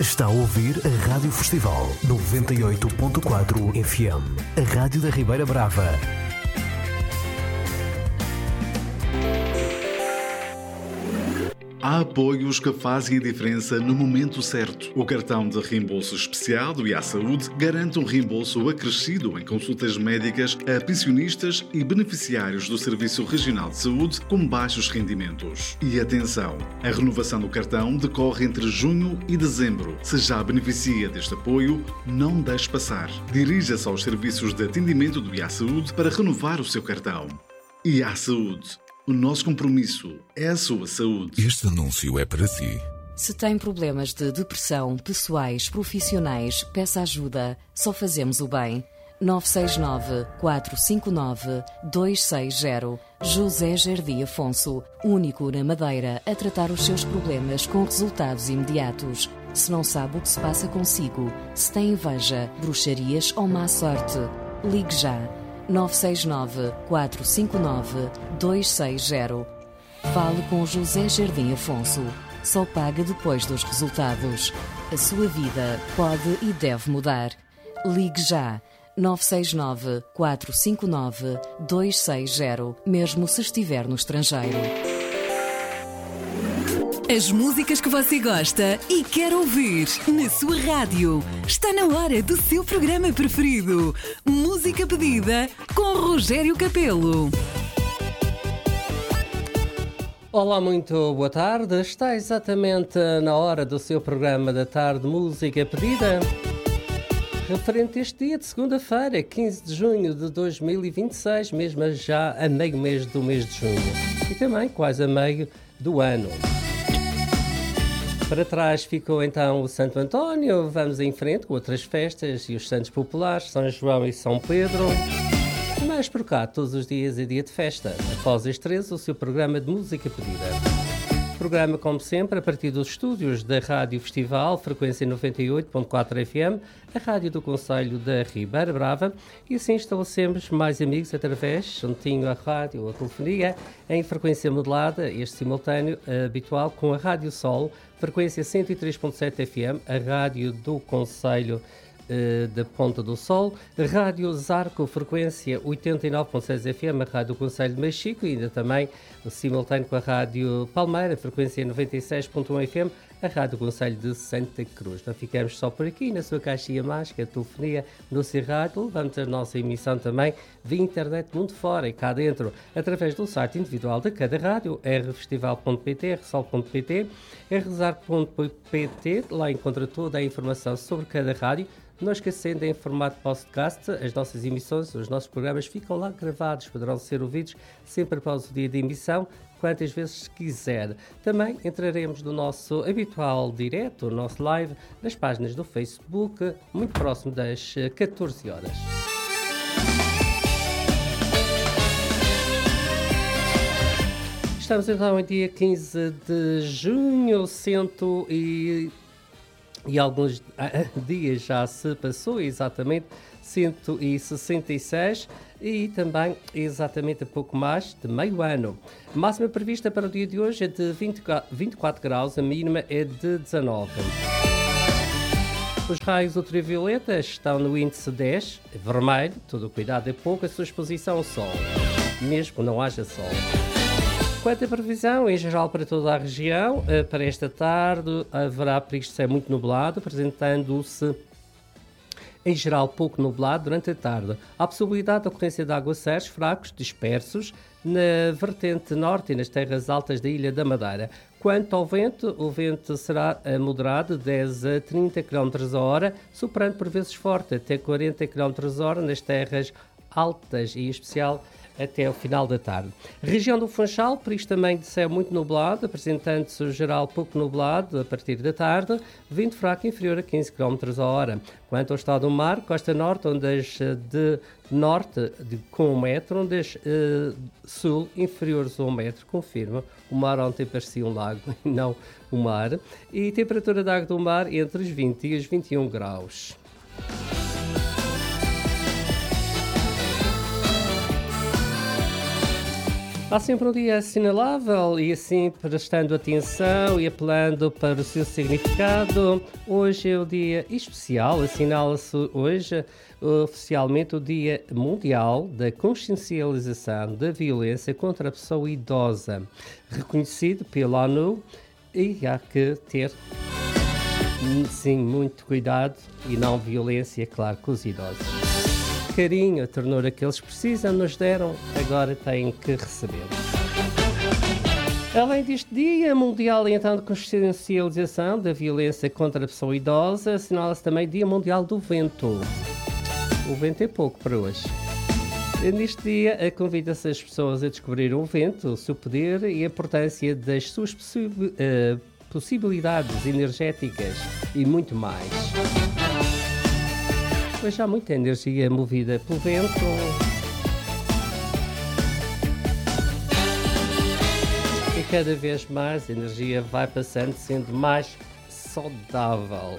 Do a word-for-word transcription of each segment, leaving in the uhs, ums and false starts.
Está a ouvir a Rádio Festival noventa e oito ponto quatro F M, a Rádio da Ribeira Brava. Há apoios que fazem a diferença no momento certo. O cartão de reembolso especial do I A Saúde garante um reembolso acrescido em consultas médicas a pensionistas e beneficiários do Serviço Regional de Saúde com baixos rendimentos. E atenção, a renovação do cartão decorre entre junho e dezembro. Se já beneficia deste apoio, não deixe passar. Dirija-se aos serviços de atendimento do I A Saúde para renovar o seu cartão. I A Saúde. O nosso compromisso é a sua saúde. Este anúncio é para si. Se tem problemas de depressão, pessoais, profissionais, peça ajuda. Só fazemos o bem. nove seis nove, quatro cinco nove, dois seis zero. José Jardim Afonso, único na Madeira a tratar os seus problemas com resultados imediatos. Se não sabe o que se passa consigo, se tem inveja, bruxarias ou má sorte, ligue já. nove seis nove, quatro cinco nove, dois seis zero. Fale com José Jardim Afonso. Só paga depois dos resultados. A sua vida pode e deve mudar. Ligue já. nove seis nove, quatro cinco nove, dois seis zero, mesmo se estiver no estrangeiro. As músicas que você gosta e quer ouvir na sua rádio. Está na hora do seu programa preferido. Música pedida com Rogério Capelo. Olá, muito boa tarde. Está exatamente na hora do seu programa da tarde Música Pedida. Referente a este dia de segunda-feira, quinze de junho de dois mil e vinte e seis, mesmo já a meio mês do mês de junho. E também quase a meio do ano. Para trás ficou então o Santo António, vamos em frente com outras festas e os santos populares, São João e São Pedro. Mas por cá, todos os dias é dia de festa. Após as treze, o seu programa de música pedida. Programa, como sempre, a partir dos estúdios da Rádio Festival, frequência noventa e oito ponto quatro F M, a rádio do Conselho da Ribeira Brava, e assim estabelecemos mais amigos através, juntinho à rádio ou à telefonia, em frequência modulada, este simultâneo habitual, com a Rádio Sol, frequência cento e três ponto sete F M, a rádio do Conselho da Ponta do Sol, Rádio Zarco, frequência oitenta e nove ponto seis F M, a Rádio do Conselho de Mexico, e ainda também o simultâneo com a Rádio Palmeira, frequência noventa e seis ponto um F M, a Rádio do Conselho de Santa Cruz. Não ficamos só por aqui, na sua caixinha mágica, a telefonia, no seu rádio, levamos a nossa emissão também via internet mundo fora e cá dentro, através do site individual de cada rádio, r festival ponto p t, r sol ponto p t, r zarco ponto p t, lá encontra toda a informação sobre cada rádio. Não esquecendo, em formato podcast, as nossas emissões, os nossos programas ficam lá gravados, poderão ser ouvidos sempre após o dia de emissão, quantas vezes quiser. Também entraremos no nosso habitual direto, o nosso live, nas páginas do Facebook, muito próximo das catorze horas. Estamos então em dia quinze de junho, cento e... E alguns dias já se passou, exatamente cento e sessenta e seis, e também exatamente a pouco mais de meio ano. A máxima prevista para o dia de hoje é de vinte, vinte e quatro graus, a mínima é de dezanove. Os raios ultravioletas estão no índice dez, vermelho, todo cuidado é pouco, a sua exposição ao sol, mesmo que não haja sol. Quanto à previsão, em geral para toda a região, para esta tarde haverá perigo de ser muito nublado, apresentando-se em geral pouco nublado durante a tarde. Há possibilidade de ocorrência de aguaceiros fracos, dispersos, na vertente norte e nas terras altas da Ilha da Madeira. Quanto ao vento, o vento será moderado de dez a trinta quilómetros a hora, soprando por vezes forte até quarenta quilómetros a hora nas terras altas e em especial até o final da tarde. Região do Funchal, por isto também de céu muito nublado, apresentando-se o geral pouco nublado a partir da tarde, vento fraco inferior a quinze quilómetros a hora. Quanto ao estado do mar, costa norte, ondas de norte de, com um metro, ondas uh, sul inferiores a um metro, confirma. O mar ontem parecia um lago e não o mar. E temperatura da água do mar entre os vinte e os vinte e um graus. Há sempre um dia assinalável e assim prestando atenção e apelando para o seu significado. Hoje é o dia especial, assinala-se hoje oficialmente o Dia Mundial da Consciencialização da Violência contra a Pessoa Idosa, reconhecido pela ONU, e há que ter, sim, muito cuidado e não violência, claro, com os idosos. Carinho, a ternura que eles precisam, nos deram, agora têm que receber. Além deste Dia Mundial então, de Consciencialização da Violência contra a Pessoa Idosa, assinala-se também Dia Mundial do Vento. O vento é pouco para hoje. Neste dia, convida-se as pessoas a descobrir o vento, o seu poder e a importância das suas possi- uh, possibilidades energéticas e muito mais. Pois há muita energia movida pelo vento. E cada vez mais a energia vai passando, sendo mais saudável.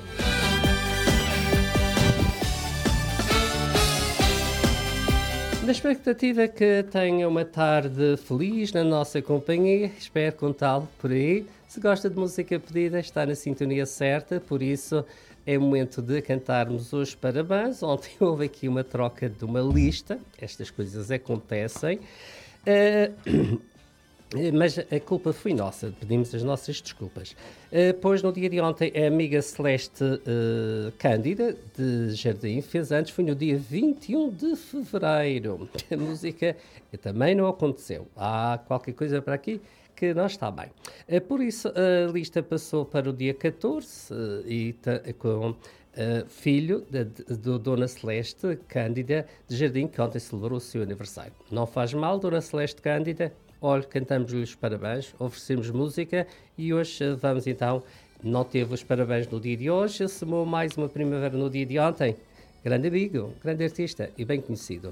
Na expectativa que tenha uma tarde feliz na nossa companhia, espero contá-lo por aí. Se gosta de música pedida, está na sintonia certa, por isso é momento de cantarmos os parabéns. Ontem houve aqui uma troca de uma lista, estas coisas acontecem, uh, mas a culpa foi nossa, pedimos as nossas desculpas. Uh, pois no dia de ontem a amiga Celeste uh, Cândida, de Jardim, fez anos, foi no dia vinte e um de fevereiro. A música também não aconteceu. Há qualquer coisa para aqui que não está bem. Uh, por isso a lista passou para o dia catorze uh, e t- com uh, filho da Dona Celeste Cândida de Jardim, que ontem celebrou o seu aniversário. Não faz mal, Dona Celeste Cândida. Olha, cantamos-lhe os parabéns, oferecemos música e hoje vamos então, não teve os parabéns no dia de hoje, semou mais uma primavera no dia de ontem. Grande amigo, grande artista e bem conhecido.